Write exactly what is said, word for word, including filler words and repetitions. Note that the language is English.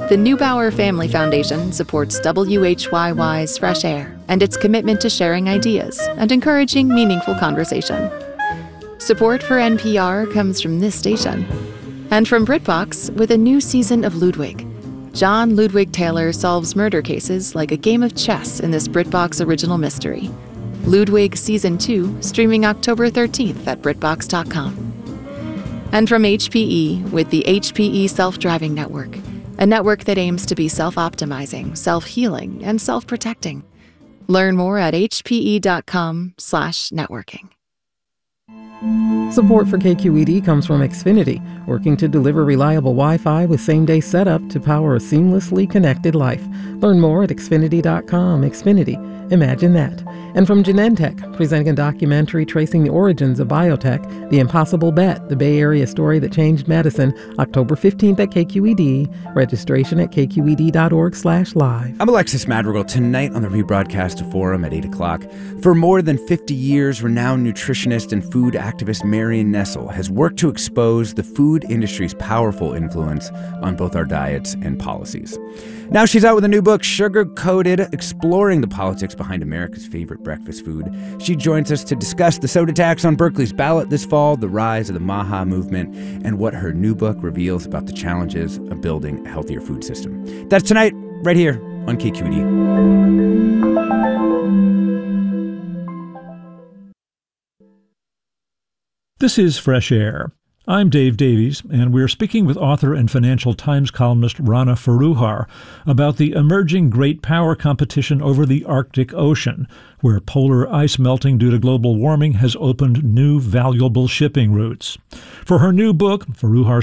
The Neubauer Family Foundation supports W H Y Y's Fresh Air and its commitment to sharing ideas and encouraging meaningful conversation. Support for N P R comes from this station and from BritBox with a new season of Ludwig. John Ludwig Taylor solves murder cases like a game of chess in this BritBox original mystery. Ludwig Season two, streaming October thirteenth at BritBox dot com. And from H P E with the H P E Self-Driving Network, a network that aims to be self-optimizing, self-healing, and self-protecting. Learn more at H P E dot com slash networking. Support for K Q E D comes from Xfinity, working to deliver reliable Wi-Fi with same-day setup to power a seamlessly connected life. Learn more at Xfinity dot com. Xfinity. Imagine that. And from Genentech, presenting a documentary tracing the origins of biotech, The Impossible Bet, the Bay Area story that changed medicine, October fifteenth at K Q E D. Registration at K Q E D dot org slash live. I'm Alexis Madrigal. Tonight on the rebroadcast of Forum at eight o'clock. For more than fifty years, renowned nutritionist and food activist Marion Nestle has worked to expose the food industry's powerful influence on both our diets and policies. Now she's out with a new book, Sugar Coated, exploring the politics behind America's favorite breakfast food. She joins us to discuss the soda tax on Berkeley's ballot this fall, the rise of the MAHA movement, and what her new book reveals about the challenges of building a healthier food system. That's tonight, right here on K Q E D. This is Fresh Air. I'm Dave Davies, and we're speaking with author and Financial Times columnist Rana Foroohar about the emerging great power competition over the Arctic Ocean, where polar ice melting due to global warming has opened new valuable shipping routes. For her new book, Foroohar